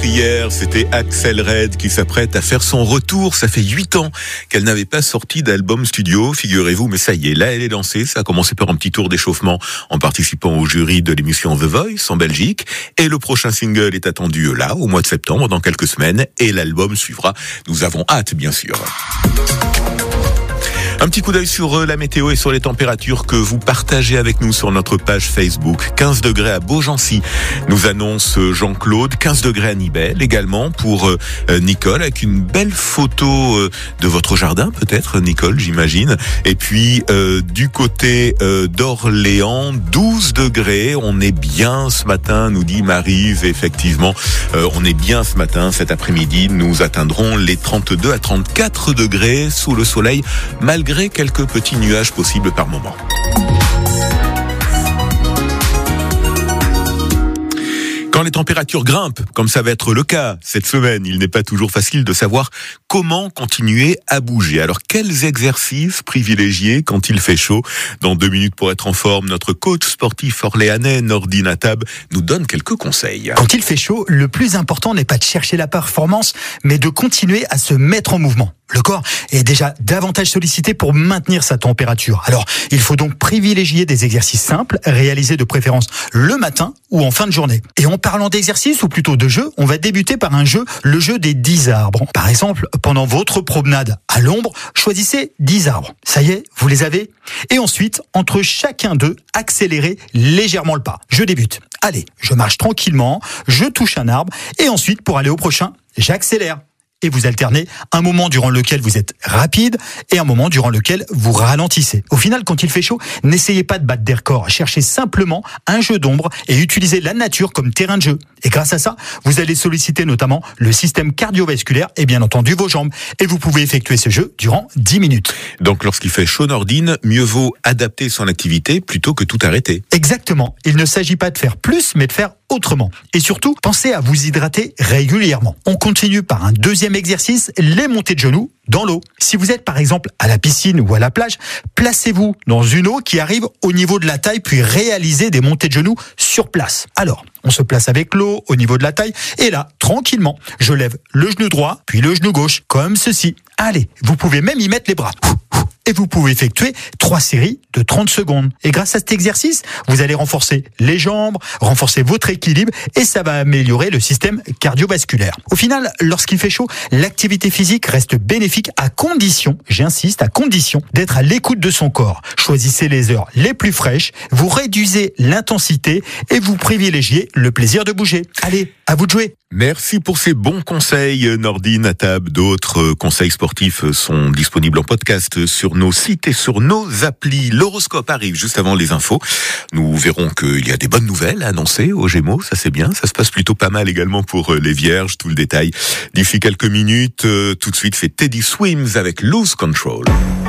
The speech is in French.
hier, c'était Axel Red qui s'apprête à faire son retour. Ça fait 8 ans qu'elle n'avait pas sorti d'album studio, figurez-vous, mais ça y est, là elle est lancée. Ça a commencé par un petit tour d'échauffement en participant au jury de l'émission The Voice en Belgique. Et le prochain single est attendu là, au mois de septembre, dans quelques semaines. Et l'album suivra. Nous avons hâte, bien sûr. Un petit coup d'œil sur la météo et sur les températures que vous partagez avec nous sur notre page Facebook. 15 degrés à Beaugency, nous annonce Jean-Claude. 15 degrés à Nivelles également pour Nicole, avec une belle photo de votre jardin peut-être, Nicole, j'imagine. Et puis du côté d'Orléans, 12 degrés. On est bien ce matin, nous dit Maryve. Effectivement, on est bien ce matin. Cet après-midi, nous atteindrons les 32 à 34 degrés sous le soleil, malgré quelques petits nuages possibles par moment. Quand les températures grimpent, comme ça va être le cas cette semaine, il n'est pas toujours facile de savoir comment continuer à bouger. Alors, quels exercices privilégier quand il fait chaud? Dans 2 minutes pour être en forme, notre coach sportif orléanais, Nordine Attab, nous donne quelques conseils. Quand il fait chaud, le plus important n'est pas de chercher la performance, mais de continuer à se mettre en mouvement. Le corps est déjà davantage sollicité pour maintenir sa température. Alors, il faut donc privilégier des exercices simples, réalisés de préférence le matin ou en fin de journée. Et en parlant d'exercice, ou plutôt de jeu, on va débuter par le jeu des 10 arbres. Par exemple, pendant votre promenade à l'ombre, choisissez 10 arbres. Ça y est, vous les avez? Et ensuite, entre chacun d'eux, accélérez légèrement le pas. Je débute. Allez, je marche tranquillement, je touche un arbre, et ensuite, pour aller au prochain, j'accélère. Et vous alternez un moment durant lequel vous êtes rapide et un moment durant lequel vous ralentissez. Au final, quand il fait chaud, n'essayez pas de battre des records. Cherchez simplement un jeu d'ombre et utilisez la nature comme terrain de jeu. Et grâce à ça, vous allez solliciter notamment le système cardiovasculaire et bien entendu vos jambes. Et vous pouvez effectuer ce jeu durant 10 minutes. Donc lorsqu'il fait chaud, Nordine, mieux vaut adapter son activité plutôt que tout arrêter. Exactement. Il ne s'agit pas de faire plus, mais de faire autrement. Et surtout, pensez à vous hydrater régulièrement. On continue par un deuxième exercice, les montées de genoux dans l'eau. Si vous êtes par exemple à la piscine ou à la plage, placez-vous dans une eau qui arrive au niveau de la taille, puis réalisez des montées de genoux sur place. Alors, on se place avec l'eau au niveau de la taille, et là, tranquillement, je lève le genou droit, puis le genou gauche, comme ceci. Allez, vous pouvez même y mettre les bras. Et vous pouvez effectuer 3 séries de 30 secondes. Et grâce à cet exercice, vous allez renforcer les jambes, renforcer votre équilibre et ça va améliorer le système cardiovasculaire. Au final, lorsqu'il fait chaud, l'activité physique reste bénéfique à condition, j'insiste, à condition d'être à l'écoute de son corps. Choisissez les heures les plus fraîches, vous réduisez l'intensité et vous privilégiez le plaisir de bouger. Allez, à vous de jouer. Merci pour ces bons conseils, Nordine Attab. D'autres conseils sportifs sont disponibles en podcast sur nos sites et sur nos applis. L'horoscope arrive juste avant les infos. Nous verrons qu'il y a des bonnes nouvelles à annoncer aux Gémeaux. Ça c'est bien. Ça se passe plutôt pas mal également pour les Vierges. Tout le détail d'ici quelques minutes. Tout de suite, c'est Teddy Swims avec Lose Control.